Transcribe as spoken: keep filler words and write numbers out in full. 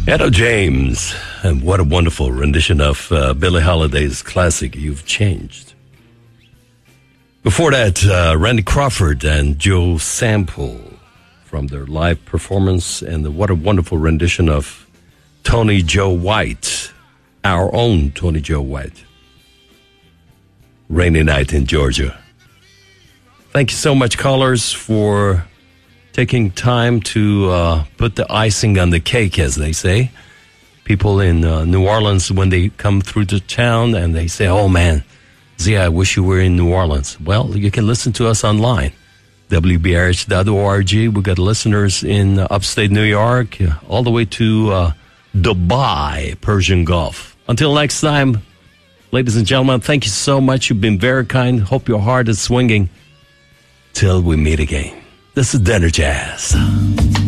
Etta James, and what a wonderful rendition of uh, Billie Holiday's classic, You've Changed. Before that, uh, Randy Crawford and Joe Sample from their live performance, and what a wonderful rendition of Tony Joe White, our own Tony Joe White. Rainy Night in Georgia. Thank you so much, callers, for taking time to uh, put the icing on the cake, as they say. People in uh, New Orleans, when they come through the town and they say, oh man, Zia, I wish you were in New Orleans. Well, you can listen to us online, W B R H dot org. We've got listeners in uh, upstate New York, uh, all the way to uh, Dubai, Persian Gulf. Until next time, ladies and gentlemen, thank you so much. You've been very kind. Hope your heart is swinging. Till we meet again. This is Dinner Jazz.